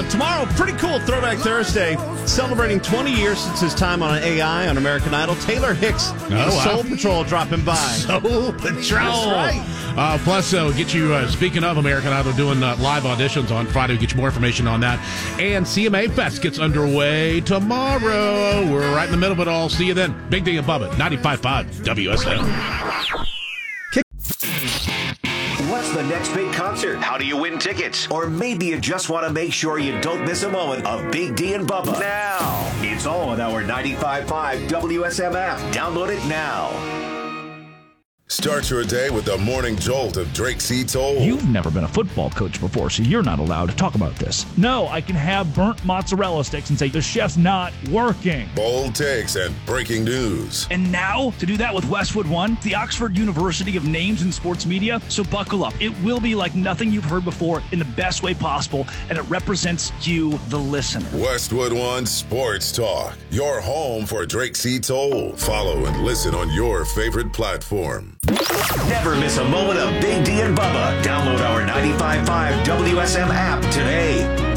Tomorrow, pretty cool Throwback Thursday, celebrating 20 years since his time on AI on American Idol. Taylor Hicks, Soul Patrol dropping by. Soul Patrol. That's right. Plus, get you, speaking of American Idol, doing live auditions on Friday. We'll get you more information on that. And CMA Fest gets underway tomorrow. We're right in the middle of it all. See you then. Big D and Bubba, 95.5 WSL. What's the next big concert? How do you win tickets? Or maybe you just want to make sure you don't miss a moment of Big D and Bubba. Now, it's all on our 95.5 WSM app. Download it now. Start your day with the morning jolt of Drake C. Toll. You've never been a football coach before, so you're not allowed to talk about this. No, I can have burnt mozzarella sticks and say, the chef's not working. Bold takes and breaking news. And now, to do that with Westwood One, the Oxford University of Names in Sports Media. So buckle up. It will be like nothing you've heard before in the best way possible, and it represents you, the listener. Westwood One Sports Talk, your home for Drake C. Toll. Follow and listen on your favorite platform. Never miss a moment of Big D and Bubba. Download our 95.5 WSM app today.